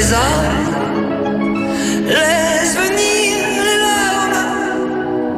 les armes, laisse venir les larmes.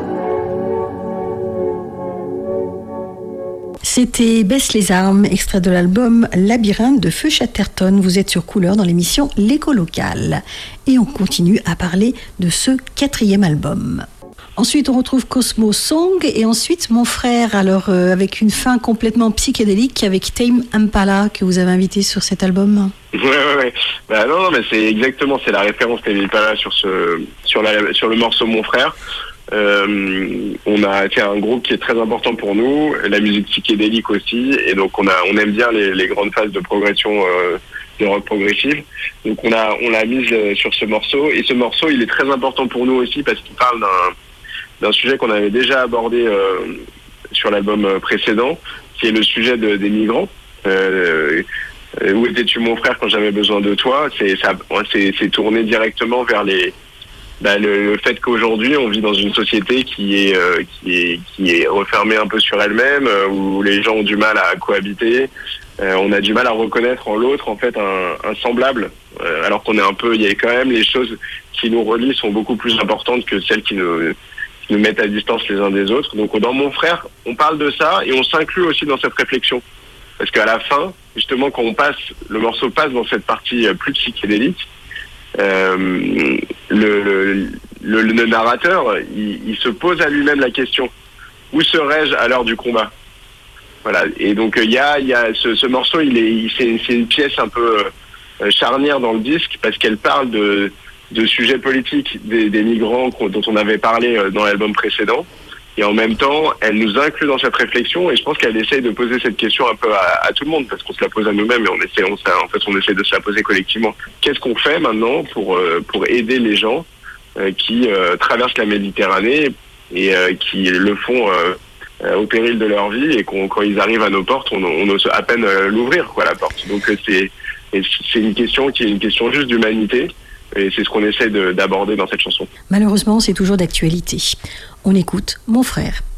C'était Baisse les armes, extrait de l'album Labyrinthe de Feu Chatterton. Vous êtes sur Couleur dans l'émission L'écho local. Et on continue à parler de ce 4e album. Ensuite, on retrouve Cosmo Song et ensuite Mon Frère, alors avec une fin complètement psychédélique avec Tame Impala que vous avez invité sur cet album. Ouais. Bah non, mais c'est la référence Tame Impala sur le morceau Mon Frère. On a c'est un groupe qui est très important pour nous, la musique psychédélique aussi, et donc on aime bien les grandes phases de progression de rock progressif. Donc on l'a mise sur ce morceau, et ce morceau il est très important pour nous aussi parce qu'il parle d'un sujet qu'on avait déjà abordé sur l'album précédent, qui est le sujet des migrants. Où étais-tu mon frère quand j'avais besoin de toi? C'est tourné directement vers le fait qu'aujourd'hui on vit dans une société qui est refermée un peu sur elle-même, où les gens ont du mal à cohabiter, on a du mal à reconnaître en l'autre en fait un semblable, alors qu'on est il y a quand même les choses qui nous relient sont beaucoup plus importantes que celles qui nous mettent à distance les uns des autres. Donc dans Mon Frère, on parle de ça et on s'inclut aussi dans cette réflexion. Parce qu'à la fin, justement, quand le morceau passe dans cette partie plus psychédélique, le narrateur, il se pose à lui-même la question: où serais-je à l'heure du combat? Voilà. Et donc il y a ce morceau, c'est une pièce un peu charnière dans le disque parce qu'elle parle de sujets politiques des migrants dont on avait parlé dans l'album précédent. Et en même temps, elle nous inclut dans cette réflexion, et je pense qu'elle essaye de poser cette question un peu à tout le monde, parce qu'on se la pose à nous-mêmes, et on essaie de se la poser collectivement. Qu'est-ce qu'on fait maintenant pour aider les gens qui traversent la Méditerranée et qui le font au péril de leur vie, et quand ils arrivent à nos portes, on ose à peine l'ouvrir, la porte. Donc c'est une question qui est une question juste d'humanité. Et c'est ce qu'on essaie d'aborder dans cette chanson. Malheureusement, c'est toujours d'actualité. On écoute Mon Frère.